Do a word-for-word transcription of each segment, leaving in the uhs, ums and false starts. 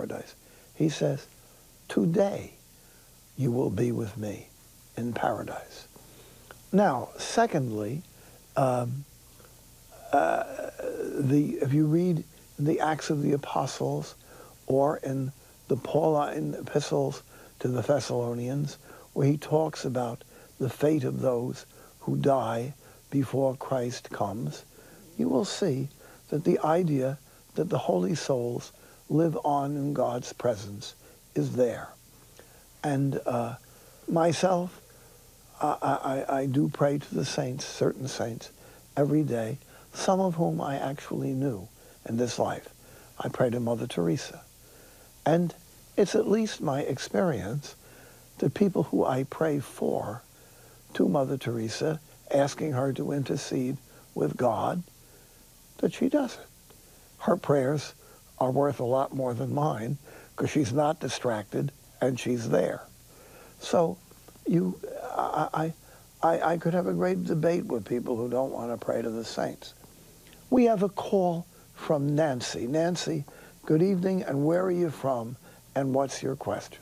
paradise. He says, today you will be with me in paradise. Now, secondly, um, uh, the if you read the Acts of the Apostles or in the Pauline epistles to the Thessalonians, where he talks about the fate of those who die before Christ comes, you will see that the idea that the holy souls live on in God's presence is there. And uh, myself, I, I, I do pray to the saints, certain saints, every day, some of whom I actually knew in this life. I pray to Mother Teresa. And it's at least my experience that people who I pray for to Mother Teresa, asking her to intercede with God, that she does it. Her prayers are worth a lot more than mine because she's not distracted and she's there. So you, I, I, I could have a great debate with people who don't want to pray to the saints. We have a call from Nancy. Nancy, good evening, and where are you from, and what's your question?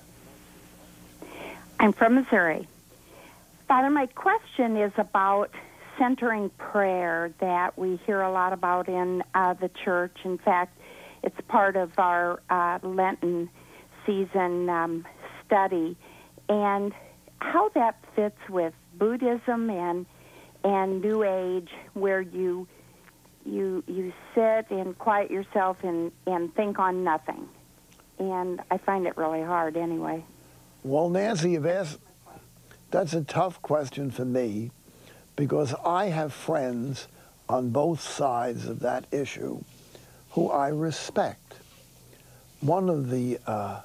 I'm from Missouri. Father, my question is about centering prayer that we hear a lot about in uh, the church. In fact, it's part of our uh, Lenten season um, study, and how that fits with Buddhism and and New Age, where you you you sit and quiet yourself and, and think on nothing. And I find it really hard anyway. Well, Nancy, you've asked, that's a tough question for me, because I have friends on both sides of that issue who I respect. One of the uh,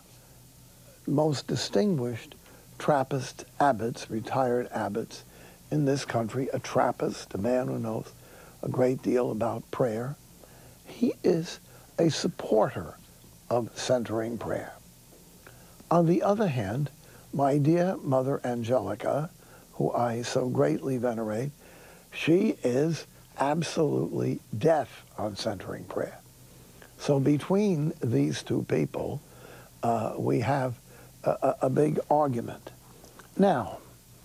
most distinguished Trappist abbots, retired abbots in this country, a Trappist, a man who knows a great deal about prayer, he is a supporter of centering prayer. On the other hand, my dear Mother Angelica, who I so greatly venerate, she is absolutely deaf on centering prayer. So between these two people, uh, we have a, a big argument. Now,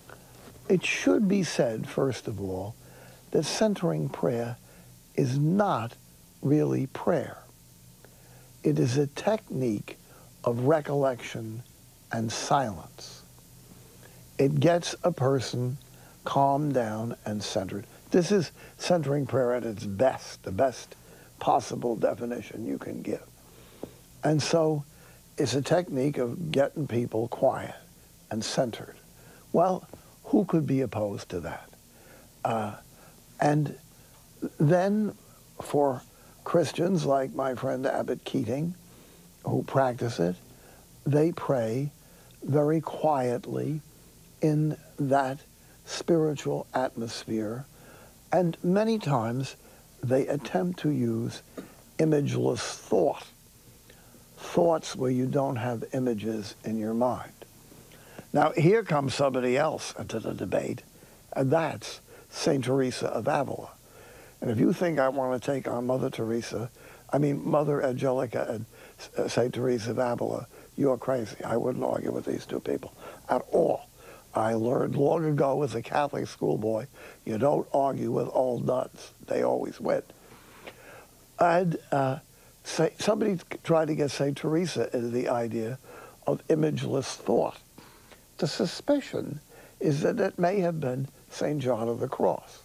it should be said, first of all, that centering prayer is not really prayer. It is a technique of recollection and silence. It gets a person calmed down and centered. This is centering prayer at its best, the best possible definition you can give. And so it's a technique of getting people quiet and centered. Well, who could be opposed to that? Uh, and then for Christians like my friend Abbot Keating, who practice it, they pray very quietly in that spiritual atmosphere, and many times they attempt to use imageless thought, thoughts where you don't have images in your mind. Now, here comes somebody else into the debate, and that's Saint Teresa of Avila. And if you think I want to take on Mother Teresa, I mean Mother Angelica and Saint Teresa of Avila, you're crazy. I wouldn't argue with these two people at all. I learned long ago as a Catholic schoolboy, you don't argue with old nuns. They always win. And uh, say, somebody tried to get Saint Teresa into the idea of imageless thought. The suspicion is that it may have been Saint John of the Cross.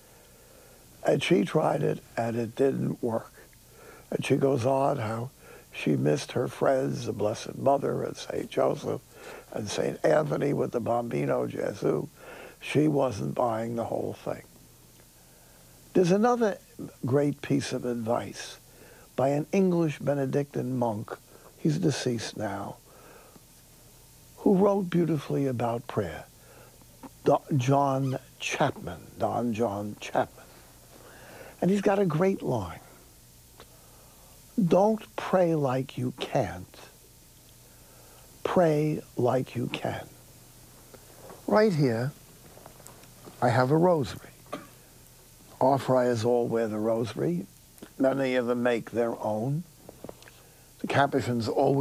And she tried it, and it didn't work. And she goes on how she missed her friends, the Blessed Mother and Saint Joseph and Saint Anthony with the Bambino Gesù. She wasn't buying the whole thing. There's another great piece of advice by an English Benedictine monk, he's deceased now, who wrote beautifully about prayer, John Chapman, Don John Chapman. And he's got a great line. Don't pray like you can't. Pray like you can. Right here, I have a rosary. Our friars all wear the rosary. Many of them make their own. The Capuchins always